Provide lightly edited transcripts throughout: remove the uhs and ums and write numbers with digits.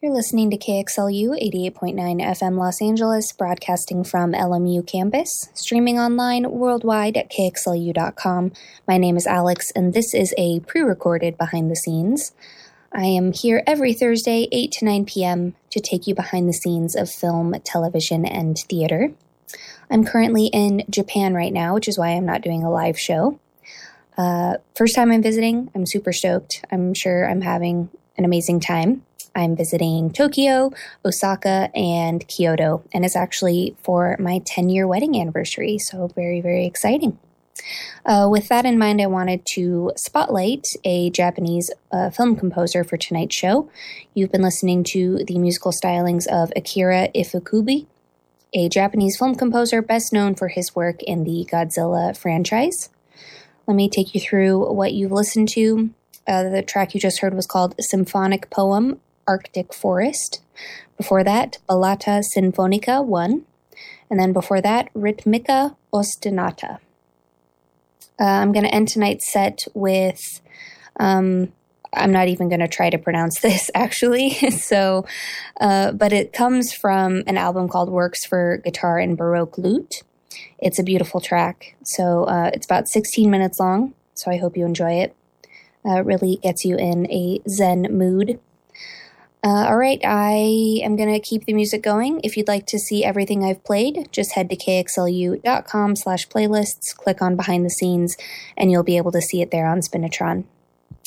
You're listening to KXLU 88.9 FM Los Angeles, broadcasting from LMU campus, streaming online worldwide at KXLU.com. My name is Alex, and this is a pre-recorded behind the scenes. I am here every Thursday, 8 to 9 p.m., to take you behind the scenes of film, television, and theater. I'm currently in Japan right now, which is why I'm not doing a live show. First time I'm visiting, I'm super stoked. I'm sure I'm having an amazing time. I'm visiting Tokyo, Osaka, and Kyoto, and it's actually for my 10-year wedding anniversary, so very, very exciting. With that in mind, I wanted to spotlight a Japanese film composer for tonight's show. You've been listening to the musical stylings of Akira Ifukube, a Japanese film composer best known for his work in the Godzilla franchise. Let me take you through what you've listened to. The track you just heard was called Symphonic Poem, Arctic Forest. Before that, Ballata Sinfonica 1. And then before that, Ritmica Ostinata. I'm going to end tonight's set with, I'm not even going to try to pronounce this, actually. But it comes from an album called Works for Guitar and Baroque Lute. It's a beautiful track. So it's about 16 minutes long, so I hope you enjoy it. It really gets you in a Zen mood. All right, I am going to keep the music going. If you'd like to see everything I've played, just head to kxlu.com/playlists, click on Behind the Scenes, and you'll be able to see it there on Spinitron.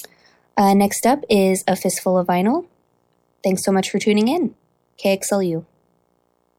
Next up is A Fistful of Vinyl. Thanks so much for tuning in. KXLU.